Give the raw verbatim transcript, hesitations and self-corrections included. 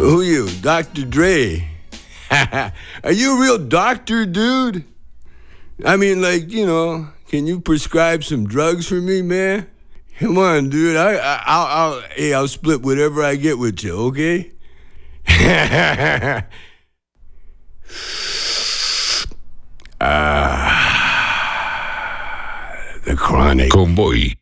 Who you, Doctor Dre? Are you a real doctor, dude? I mean, like, you know, can you prescribe some drugs for me, man? Come on, dude. I, I, I'll, I'll, hey, I'll split whatever I get with you, okay? Ah, the Chronic. Con voi